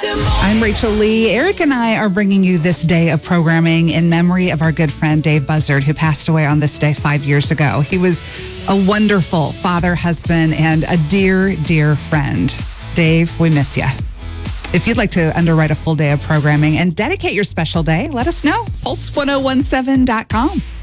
I'm Rachel Lee. Eric and I are bringing you this day of programming in memory of our good friend Dave Buzzard, who passed away on this day 5 years ago. He was a wonderful father, husband, and a dear, dear friend. Dave, we miss you. If you'd like to underwrite a full day of programming and dedicate your special day, let us know. Pulse1017.com.